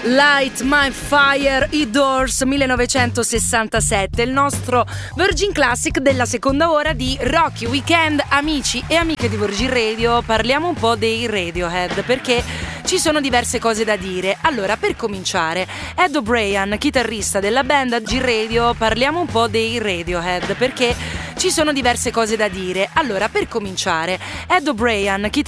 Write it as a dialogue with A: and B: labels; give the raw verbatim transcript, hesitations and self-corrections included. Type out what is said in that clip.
A: Light My Fire, i Doors, millenovecentosessantasette, il nostro Virgin Classic della seconda ora di Rocky Weekend. Amici e amiche di Virgin Radio, parliamo un po' dei Radiohead, perché ci sono diverse cose da dire. Allora, per cominciare, Ed O'Brien, chitarrista della band Virgin Radio, parliamo un po' dei Radiohead, perché ci sono diverse cose da dire. Allora, per cominciare, Ed O'Brien, chitarrista